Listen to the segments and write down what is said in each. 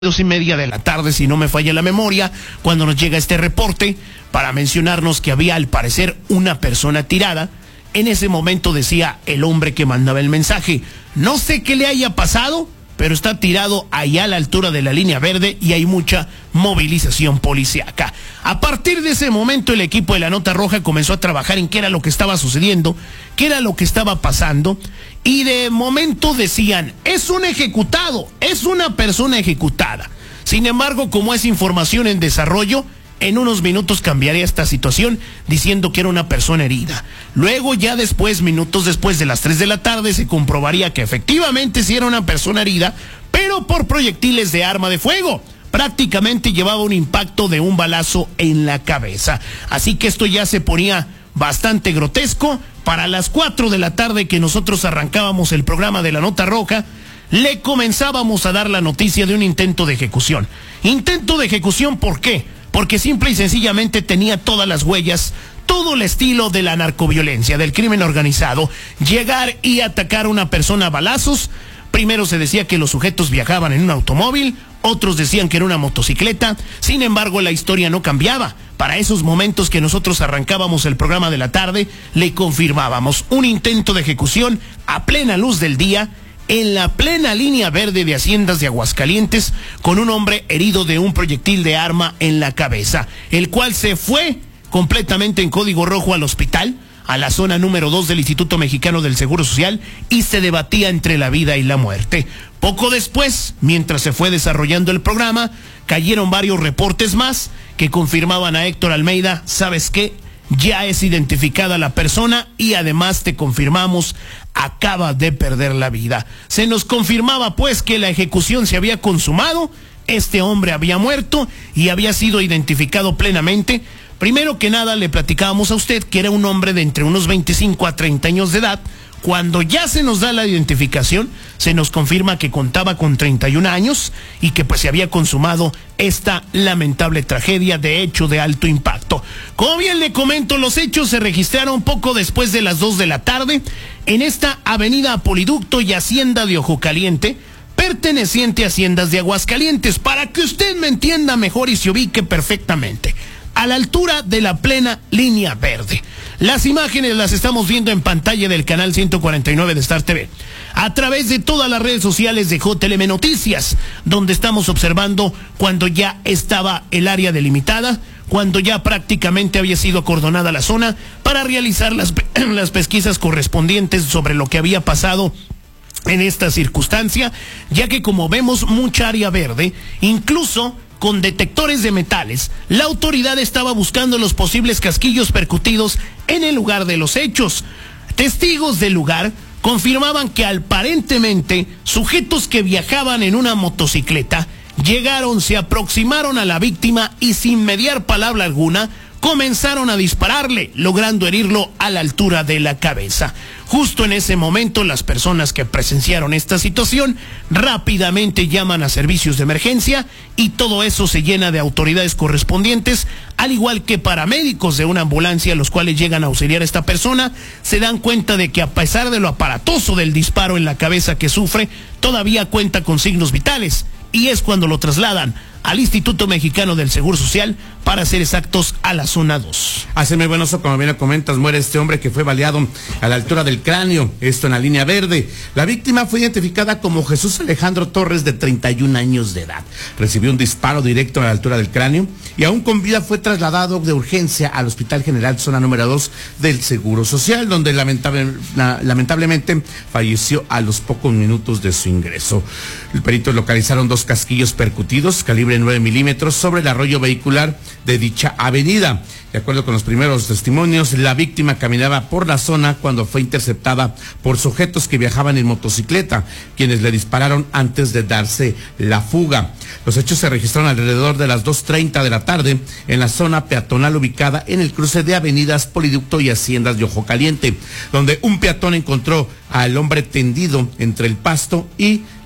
2:30 de la tarde, si no me falla la memoria, cuando nos llega este reporte para mencionarnos que había al parecer una persona tirada. En ese momento decía el hombre que mandaba el mensaje: no sé qué le haya pasado, pero está tirado allá a la altura de la línea verde y hay mucha movilización policíaca. A partir de ese momento el equipo de la Nota Roja comenzó a trabajar en qué era lo que estaba sucediendo, qué era lo que estaba pasando, y de momento decían: es un ejecutado, es una persona ejecutada. Sin embargo, como es información en desarrollo, en unos minutos cambiaría esta situación diciendo que era una persona herida. Luego, ya después, minutos después de las 3 de la tarde, se comprobaría que efectivamente sí era una persona herida, pero por proyectiles de arma de fuego. Prácticamente llevaba un impacto de un balazo en la cabeza. Así que esto ya se ponía bastante grotesco. Para las 4 de la tarde que nosotros arrancábamos el programa de la Nota Roja, le comenzábamos a dar la noticia de un intento de ejecución. ¿Intento de ejecución por qué? Porque simple y sencillamente tenía todas las huellas, todo el estilo de la narcoviolencia, del crimen organizado. Llegar y atacar a una persona a balazos. Primero se decía que los sujetos viajaban en un automóvil, otros decían que era una motocicleta. Sin embargo, la historia no cambiaba. Para esos momentos que nosotros arrancábamos el programa de la tarde, le confirmábamos un intento de ejecución a plena luz del día, en la plena línea verde de Haciendas de Aguascalientes, con un hombre herido de un proyectil de arma en la cabeza, el cual se fue completamente en código rojo al hospital, a la zona número 2 del Instituto Mexicano del Seguro Social, y se debatía entre la vida y la muerte. Poco después, mientras se fue desarrollando el programa, cayeron varios reportes más que confirmaban a Héctor Almeida: ¿sabes qué? Ya es identificada la persona y además te confirmamos, acaba de perder la vida. Se nos confirmaba pues que la ejecución se había consumado, este hombre había muerto y había sido identificado plenamente. Primero que nada le platicábamos a usted que era un hombre de entre unos 25 a 30 años de edad. Cuando ya se nos da la identificación, se nos confirma que contaba con 31 años y que pues se había consumado esta lamentable tragedia, de hecho de alto impacto. Como bien le comento, los hechos se registraron poco después de las 2 de la tarde en esta avenida Poliducto y Hacienda de Ojo Caliente, perteneciente a Haciendas de Aguascalientes, para que usted me entienda mejor y se ubique perfectamente, a la altura de la plena línea verde. Las imágenes las estamos viendo en pantalla del canal 149 de Star TV, a través de todas las redes sociales de JLM Noticias, donde estamos observando cuando ya estaba el área delimitada, cuando ya prácticamente había sido acordonada la zona para realizar las pesquisas correspondientes sobre lo que había pasado en esta circunstancia, ya que como vemos mucha área verde, incluso con detectores de metales, la autoridad estaba buscando los posibles casquillos percutidos en el lugar de los hechos. Testigos del lugar confirmaban que aparentemente sujetos que viajaban en una motocicleta llegaron, se aproximaron a la víctima y sin mediar palabra alguna comenzaron a dispararle, logrando herirlo a la altura de la cabeza. Justo en ese momento, las personas que presenciaron esta situación rápidamente llaman a servicios de emergencia y todo eso se llena de autoridades correspondientes, al igual que paramédicos de una ambulancia, los cuales llegan a auxiliar a esta persona. Se dan cuenta de que a pesar de lo aparatoso del disparo en la cabeza que sufre, todavía cuenta con signos vitales, y es cuando lo trasladan al Instituto Mexicano del Seguro Social, para ser exactos, a la zona 2. Hace muy buenoso, como bien lo comentas, muere este hombre que fue baleado a la altura del cráneo, esto en la línea verde. La víctima fue identificada como Jesús Alejandro Torres, de 31 años de edad. Recibió un disparo directo a la altura del cráneo y aún con vida fue trasladado de urgencia al Hospital General zona número 2 del Seguro Social, donde lamentablemente falleció a los pocos minutos de su ingreso. Los peritos localizaron 2 casquillos percutidos calibre 9 milímetros sobre el arroyo vehicular de dicha avenida. De acuerdo con los primeros testimonios, la víctima caminaba por la zona cuando fue interceptada por sujetos que viajaban en motocicleta, quienes le dispararon antes de darse la fuga. Los hechos se registraron alrededor de las 2:30 de la tarde en la zona peatonal ubicada en el cruce de avenidas Poliducto y Haciendas de Ojo Caliente, donde un peatón encontró al hombre tendido entre el pasto y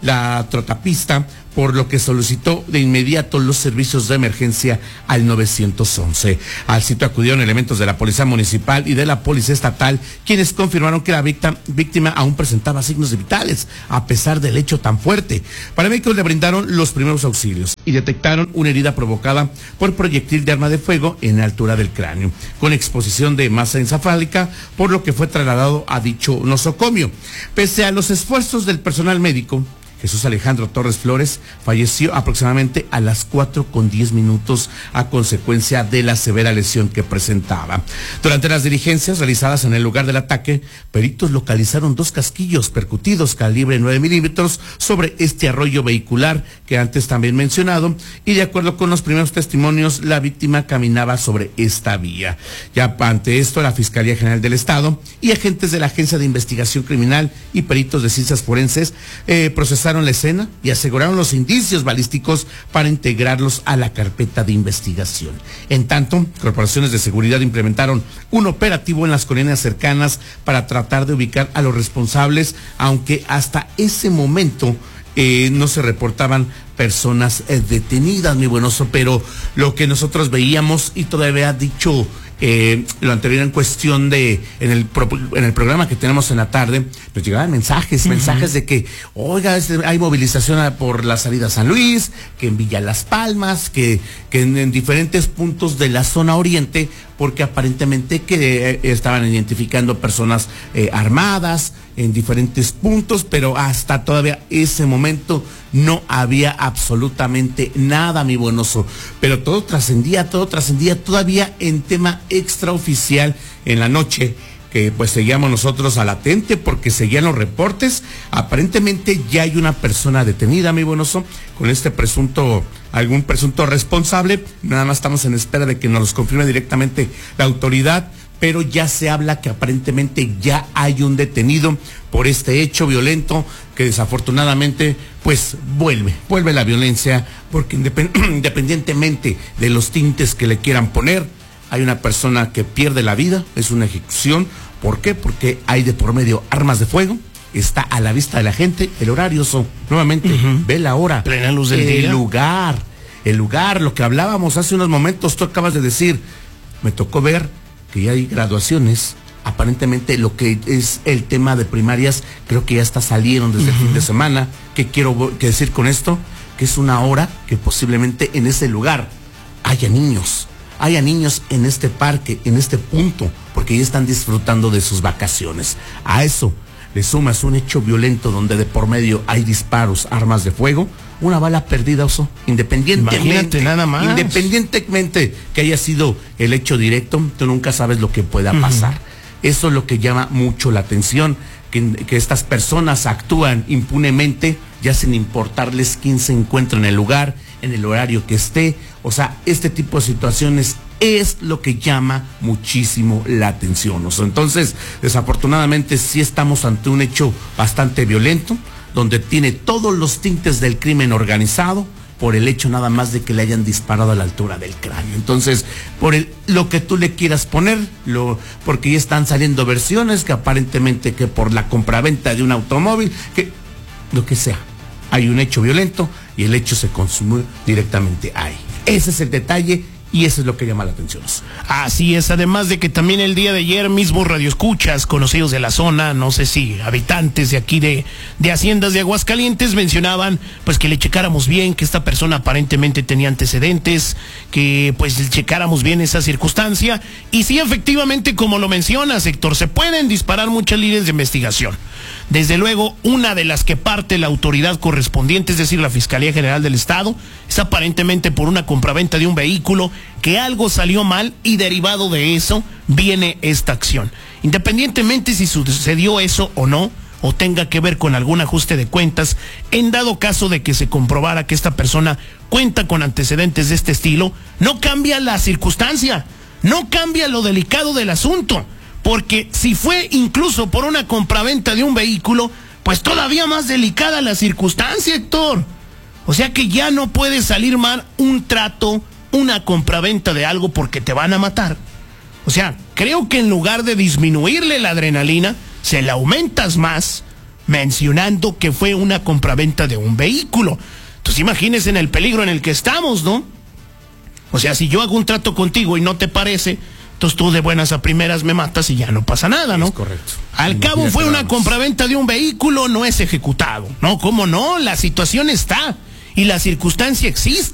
la trotapista, por lo que solicitó de inmediato los servicios de emergencia al 911. Al sitio acudieron elementos de la Policía Municipal y de la Policía Estatal, quienes confirmaron que la víctima aún presentaba signos vitales, a pesar del hecho tan fuerte. Paramédicos le brindaron los primeros auxilios y detectaron una herida provocada por proyectil de arma de fuego en la altura del cráneo, con exposición de masa encefálica, por lo que fue trasladado a dicho nosocomio. Pese a los esfuerzos del personal médico, Jesús Alejandro Torres Flores falleció aproximadamente a las 4:10 a consecuencia de la severa lesión que presentaba. Durante las diligencias realizadas en el lugar del ataque, peritos localizaron 2 casquillos percutidos calibre 9 milímetros sobre este arroyo vehicular que antes también mencionado, y de acuerdo con los primeros testimonios, la víctima caminaba sobre esta vía. Ya ante esto, la Fiscalía General del Estado y agentes de la Agencia de Investigación Criminal y peritos de ciencias forenses procesaron la escena y aseguraron los indicios balísticos para integrarlos a la carpeta de investigación. En tanto, corporaciones de seguridad implementaron un operativo en las colonias cercanas para tratar de ubicar a los responsables, aunque hasta ese momento no se reportaban personas detenidas, mi buenoso, pero lo que nosotros veíamos, y todavía ha dicho lo anterior en cuestión de, en el programa que tenemos en la tarde, nos llegaban mensajes de que, oiga, hay movilización por la salida a San Luis, que en Villa Las Palmas, que en diferentes puntos de la zona oriente, porque aparentemente que estaban identificando personas armadas en diferentes puntos, pero hasta todavía ese momento no había absolutamente nada, mi buenoso. Pero todo trascendía todavía en tema extraoficial en la noche, que pues seguíamos nosotros al latente porque seguían los reportes. Aparentemente ya hay una persona detenida, mi buenoso, con algún presunto responsable. Nada más estamos en espera de que nos los confirme directamente la autoridad, pero ya se habla que aparentemente ya hay un detenido por este hecho violento que desafortunadamente pues vuelve la violencia, porque independientemente de los tintes que le quieran poner, hay una persona que pierde la vida, es una ejecución. ¿Por qué? Porque hay de por medio armas de fuego, está a la vista de la gente, el horario, nuevamente, ve la hora, plena luz del día. El lugar, lo que hablábamos hace unos momentos, tú acabas de decir, me tocó ver que ya hay graduaciones. Aparentemente lo que es el tema de primarias, creo que ya salieron desde el fin de semana. ¿Qué quiero decir con esto? Que es una hora que posiblemente en ese lugar haya niños en este parque, en este punto, porque ya están disfrutando de sus vacaciones. A eso le sumas un hecho violento donde de por medio hay disparos, armas de fuego, una bala perdida, independientemente, nada más. Independientemente que haya sido el hecho directo, tú nunca sabes lo que pueda pasar. Eso es lo que llama mucho la atención, que estas personas actúan impunemente, ya sin importarles quién se encuentra en el lugar, en el horario que esté. O sea, este tipo de situaciones es lo que llama muchísimo la atención. Entonces, desafortunadamente sí estamos ante un hecho bastante violento, donde tiene todos los tintes del crimen organizado, por el hecho nada más de que le hayan disparado a la altura del cráneo. Entonces, por lo que tú le quieras poner, porque ya están saliendo versiones que aparentemente que por la compraventa de un automóvil, que lo que sea, hay un hecho violento y el hecho se consume directamente ahí. Ese es el detalle y eso es lo que llama la atención. Así es, además de que también el día de ayer mismo radioescuchas, conocidos de la zona, no sé si habitantes de aquí de Haciendas de Aguascalientes, mencionaban pues que le checáramos bien, que esta persona aparentemente tenía antecedentes, que pues le checáramos bien esa circunstancia. Y sí, efectivamente, como lo mencionas, Héctor, se pueden disparar muchas líneas de investigación. Desde luego, una de las que parte la autoridad correspondiente, es decir, la Fiscalía General del Estado, es aparentemente por una compraventa de un vehículo, que algo salió mal y derivado de eso viene esta acción. Independientemente si sucedió eso o no, o tenga que ver con algún ajuste de cuentas, en dado caso de que se comprobara que esta persona cuenta con antecedentes de este estilo, no cambia la circunstancia, no cambia lo delicado del asunto. Porque si fue incluso por una compraventa de un vehículo, pues todavía más delicada la circunstancia, Héctor. O sea que ya no puede salir mal un trato, una compraventa de algo porque te van a matar. O sea, creo que en lugar de disminuirle la adrenalina, se la aumentas más, mencionando que fue una compraventa de un vehículo. Entonces imagínense en el peligro en el que estamos, ¿no? O sea, si yo hago un trato contigo y no te parece, entonces tú de buenas a primeras me matas y ya no pasa nada, ¿no? Es correcto. Al cabo fue una compraventa de un vehículo, no es ejecutado. No, ¿cómo no? La situación está y la circunstancia existe.